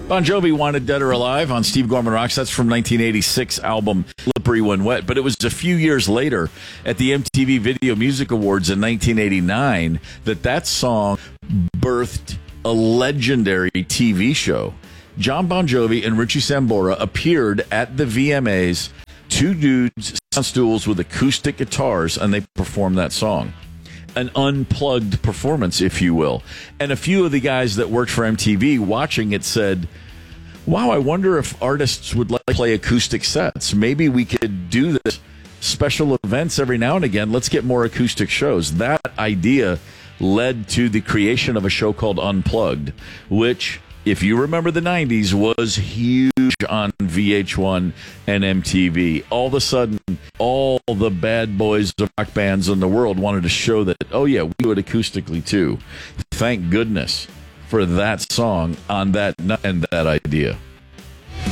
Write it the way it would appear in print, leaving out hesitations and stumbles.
Bon Jovi, Wanted Dead or Alive on Steve Gorman Rocks. That's from 1986 album Slippery When Wet. But it was a few years later at the MTV Video Music Awards in 1989 that song birthed a legendary TV show. John Bon Jovi and Richie Sambora appeared at the VMAs, two dudes on stools with acoustic guitars, and they performed that song. An unplugged performance, if you will. And a few of the guys that worked for MTV watching it said, wow, I wonder if artists would like to play acoustic sets. Maybe we could do this special events every now and again. Let's get more acoustic shows. That idea led to the creation of a show called Unplugged, which, if you remember the 90s, was huge on VH1 and MTV. All of a sudden, all the bad boys of rock bands in the world wanted to show that, oh yeah, we do it acoustically too. Thank goodness for that song on that night and that idea.